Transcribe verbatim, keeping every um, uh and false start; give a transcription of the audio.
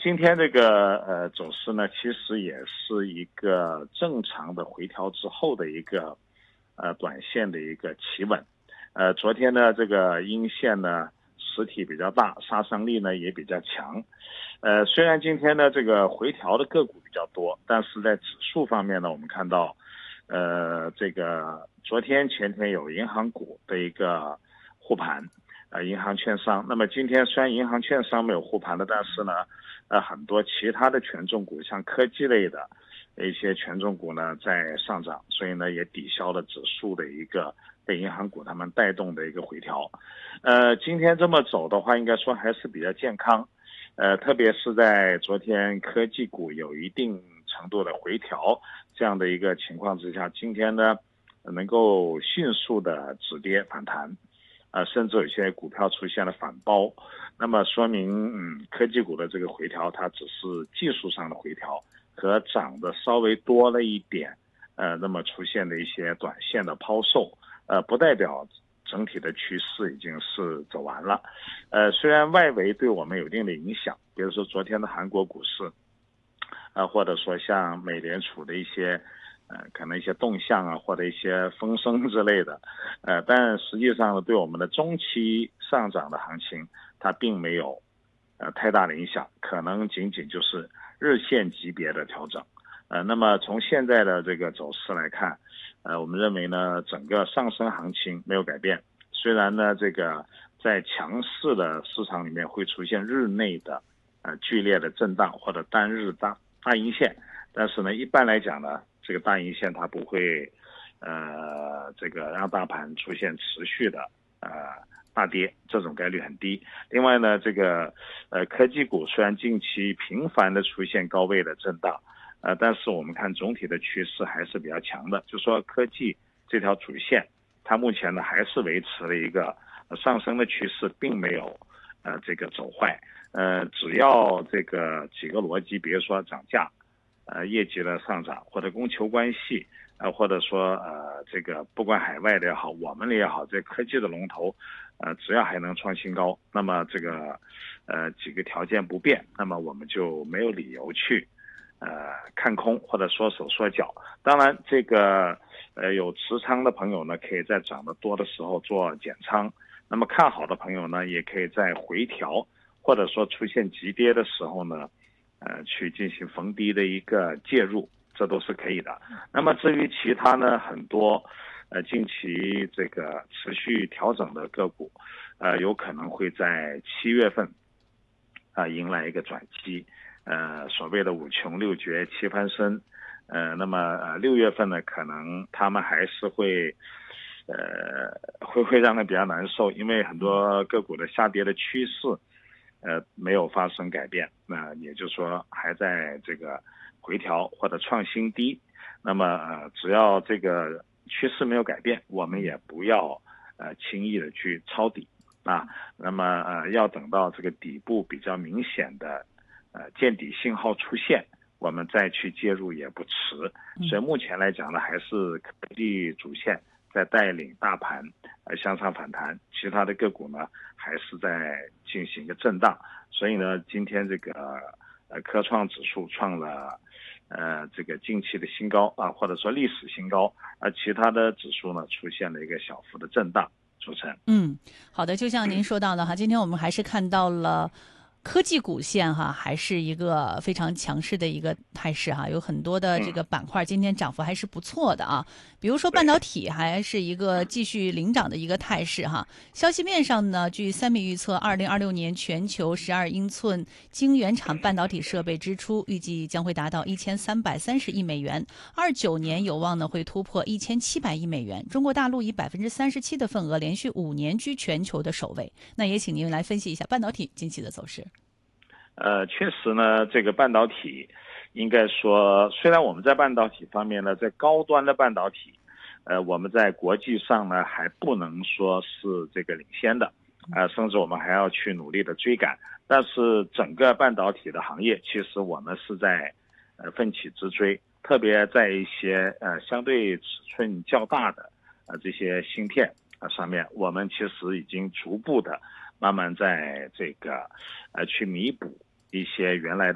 今天这个呃走势呢，其实也是一个正常的回调之后的一个呃短线的一个企稳。呃，昨天呢这个阴线呢实体比较大，杀伤力呢也比较强。呃，虽然今天呢这个回调的个股比较多，但是在指数方面呢，我们看到，呃，这个昨天前天有银行股的一个护盘。呃，银行券商，那么今天虽然银行券商没有护盘的，但是呢，呃，很多其他的权重股，像科技类的一些权重股呢在上涨，所以呢也抵消了指数的一个被银行股他们带动的一个回调。呃，今天这么走的话，应该说还是比较健康。呃，特别是在昨天科技股有一定程度的回调这样的一个情况之下，今天呢能够迅速的止跌反弹。呃，甚至有些股票出现了反包，那么说明，嗯，科技股的这个回调，它只是技术上的回调，和涨得稍微多了一点，呃，那么出现的一些短线的抛售，呃，不代表整体的趋势已经是走完了。呃，虽然外围对我们有一定的影响，比如说昨天的韩国股市，呃，或者说像美联储的一些。呃，可能一些动向啊，或者一些风声之类的，呃，但实际上呢，对我们的中期上涨的行情，它并没有呃太大的影响，可能仅仅就是日线级别的调整。呃，那么从现在的这个走势来看，呃，我们认为呢，整个上升行情没有改变，虽然呢，这个在强势的市场里面会出现日内的呃剧烈的震荡或者单日大大阴线，但是呢，一般来讲呢。这个大阴线它不会，呃，这个让大盘出现持续的呃大跌，这种概率很低。另外呢，这个呃科技股虽然近期频繁的出现高位的震荡，呃，但是我们看总体的趋势还是比较强的，就说科技这条主线，它目前呢还是维持了一个上升的趋势，并没有呃这个走坏。呃，只要这个几个逻辑，比如说涨价。呃，业绩的上涨或者供求关系，呃，或者说呃，这个不管海外的也好，我们的也好，这科技的龙头，呃，只要还能创新高，那么这个呃几个条件不变，那么我们就没有理由去呃看空或者缩手缩脚。当然，这个呃有持仓的朋友呢，可以在涨得多的时候做减仓；那么看好的朋友呢，也可以在回调或者说出现急跌的时候呢。呃，去进行逢低的一个介入，这都是可以的。那么至于其他呢，很多呃近期这个持续调整的个股，呃，有可能会在七月份啊、呃、迎来一个转机。呃，所谓的五穷六绝七翻身，呃，那么呃六月份呢，可能他们还是会。呃，会会让人比较难受，因为很多个股的下跌的趋势。呃，没有发生改变，那也就是说还在这个回调或者创新低。那么呃，只要这个趋势没有改变，我们也不要呃轻易的去抄底啊。那么呃，要等到这个底部比较明显的呃见底信号出现，我们再去介入也不迟。所以目前来讲呢，还是科技主线在带领大盘呃向上反弹，其他的个股呢还是在进行一个震荡。所以呢，今天这个呃科创指数创了呃这个近期的新高啊，或者说历史新高，而其他的指数呢出现了一个小幅的震荡。主持人， 嗯，好的，就像您说到的哈，今天我们还是看到了。科技股线哈，还是一个非常强势的一个态势哈，有很多的这个板块今天涨幅还是不错的啊。比如说半导体还是一个继续领涨的一个态势哈。消息面上呢，据三米预测，二零二六年全球十二英寸晶圆厂半导体设备支出预计将会达到一千三百三十亿美元，二九年有望呢会突破一千七百亿美元。中国大陆以百分之三十七的份额连续五年居全球的首位。那也请您来分析一下半导体近期的走势。 呃，确实呢，这个半导体应该说，虽然我们在半导体方面呢，在高端的半导体，呃，我们在国际上呢还不能说是这个领先的，呃，甚至我们还要去努力的追赶。但是整个半导体的行业，其实我们是在呃奋起直追，特别在一些呃相对尺寸较大的呃这些芯片啊上面，我们其实已经逐步的慢慢在这个呃去弥补一些原来的